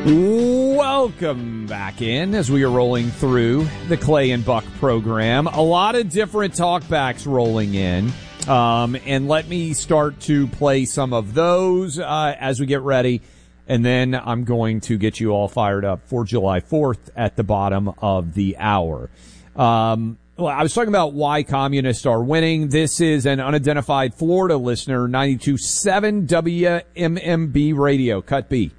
Welcome back in as we are rolling through the Clay and Buck program. A lot of different talkbacks rolling in. And let me start to play some of those as we get ready. And then I'm going to get you all fired up for July 4th at the bottom of the hour. Well, I was talking about why communists are winning. This is an unidentified Florida listener, 92.7 WMMB radio, cut B.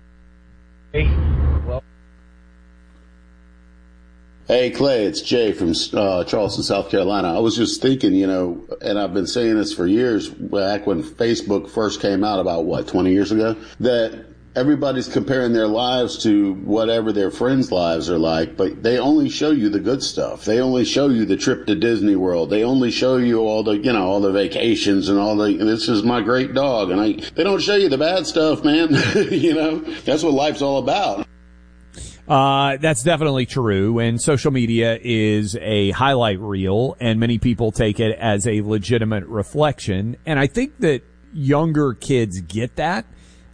Hey, Clay, it's Jay from Charleston, South Carolina. I was just thinking, and I've been saying this for years, back when Facebook first came out about, 20 years ago, that everybody's comparing their lives to whatever their friends' lives are like, but they only show you the good stuff. They only show you the trip to Disney World. They only show you all the vacations and this is my great dog. And they don't show you the bad stuff, man. That's what life's all about. That's definitely true, and social media is a highlight reel, and many people take it as a legitimate reflection, and I think that younger kids get that,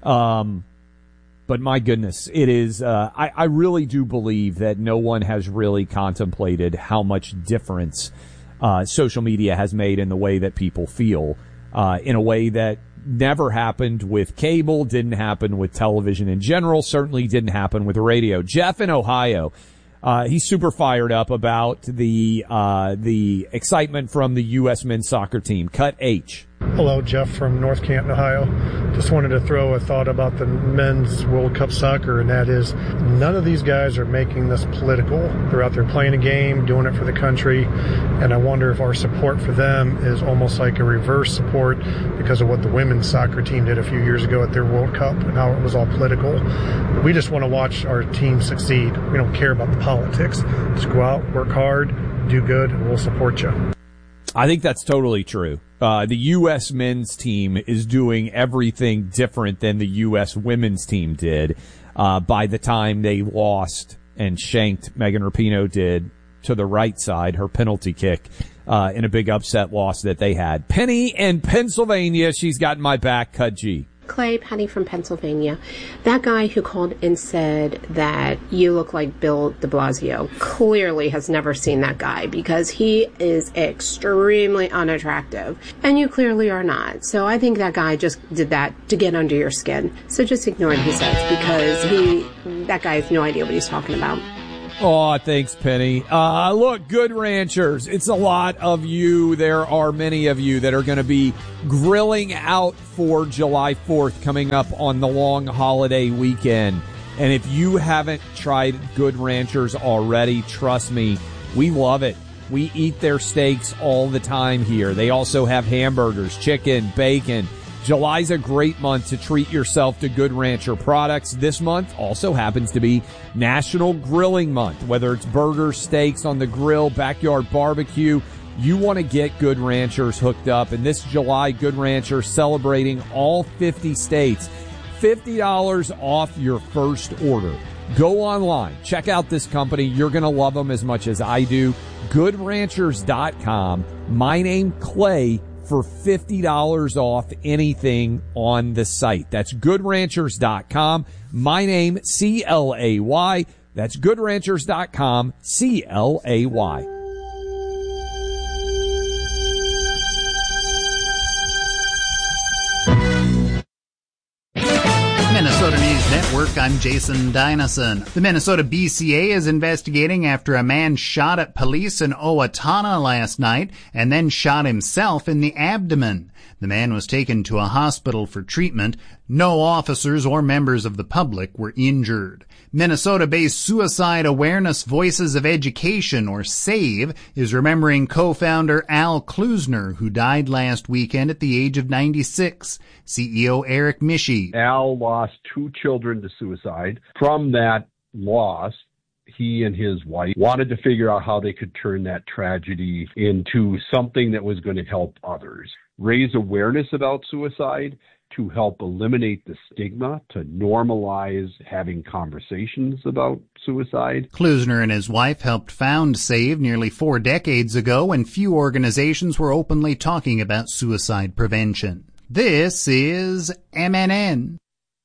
but my goodness, it is, I really do believe that no one has really contemplated how much difference social media has made in the way that people feel, in a way that never happened with cable, didn't happen with television in general, certainly didn't happen with radio. Jeff in Ohio, he's super fired up about the excitement from the U.S. men's soccer team. Cut H. Hello, Jeff from North Canton, Ohio. Just wanted to throw a thought about the men's World Cup soccer, and that is none of these guys are making this political. They're out there playing a game, doing it for the country, and I wonder if our support for them is almost like a reverse support because of what the women's soccer team did a few years ago at their World Cup and how it was all political. We just want to watch our team succeed. We don't care about the politics. Just go out, work hard, do good, and we'll support you. I think that's totally true. The U.S. men's team is doing everything different than the U.S. women's team did by the time they lost and shanked, Megan Rapinoe did, to the right side, her penalty kick in a big upset loss that they had. Penny in Pennsylvania, she's got my back, cut G. Clay, Penny from Pennsylvania. That guy who called and said that you look like Bill de Blasio clearly has never seen that guy because he is extremely unattractive. And you clearly are not. So I think that guy just did that to get under your skin. So just ignore what he says because that guy has no idea what he's talking about. Oh, thanks, Penny. Look, Good Ranchers, it's a lot of you. There are many of you that are going to be grilling out for July 4th coming up on the long holiday weekend. And if you haven't tried Good Ranchers already, trust me, we love it. We eat their steaks all the time here. They also have hamburgers, chicken, bacon. July's a great month to treat yourself to Good Rancher products. This month also happens to be National Grilling Month. Whether it's burgers, steaks on the grill, backyard barbecue, you want to get Good Ranchers hooked up. And this July, Good Rancher celebrating all 50 states. $50 off your first order. Go online. Check out this company. You're going to love them as much as I do. GoodRanchers.com. My name, Clay, for $50 off anything on the site. That's GoodRanchers.com. My name, C-L-A-Y. That's GoodRanchers.com, C-L-A-Y. Minnesota News Network, I'm Jason Dynasson. The Minnesota BCA is investigating after a man shot at police in Owatonna last night and then shot himself in the abdomen. The man was taken to a hospital for treatment. No officers or members of the public were injured. Minnesota-based Suicide Awareness Voices of Education, or SAVE, is remembering co-founder Al Klusner, who died last weekend at the age of 96. CEO Eric Mischie. Al lost 2 children to suicide. From that loss, he and his wife wanted to figure out how they could turn that tragedy into something that was going to help others. Raise awareness about suicide, to help eliminate the stigma, to normalize having conversations about suicide. Klusner and his wife helped found SAVE nearly 4 decades ago when few organizations were openly talking about suicide prevention. This is MNN.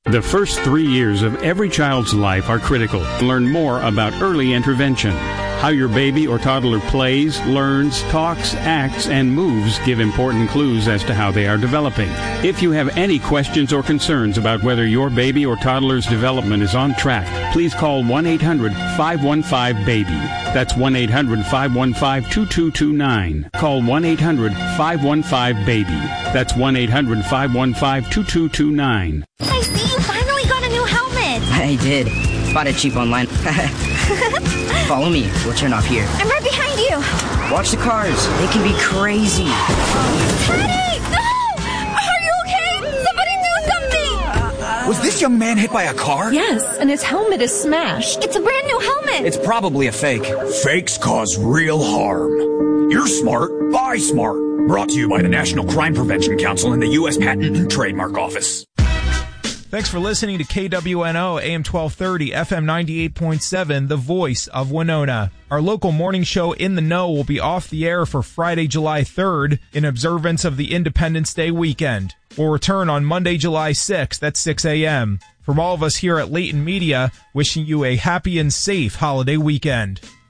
The first 3 years of every child's life are critical. Learn more about early intervention. How your baby or toddler plays, learns, talks, acts, and moves give important clues as to how they are developing. If you have any questions or concerns about whether your baby or toddler's development is on track, please call 1-800-515-BABY. That's 1-800-515-2229. Call 1-800-515-BABY. That's 1-800-515-2229. I see you finally got a new helmet. I did. Bought it cheap online. Follow me. We'll turn off here. I'm right behind you. Watch the cars. They can be crazy. Teddy! No! Are you okay? Somebody do something! Was this young man hit by a car? Yes, and his helmet is smashed. It's a brand new helmet. It's probably a fake. Fakes cause real harm. You're smart. Buy smart. Brought to you by the National Crime Prevention Council and the U.S. Patent and Trademark Office. Thanks for listening to KWNO AM 1230 FM 98.7, the voice of Winona. Our local morning show In the Know will be off the air for Friday, July 3rd in observance of the Independence Day weekend. We'll return on Monday, July 6th at 6 a.m. From all of us here at Leighton Media, wishing you a happy and safe holiday weekend.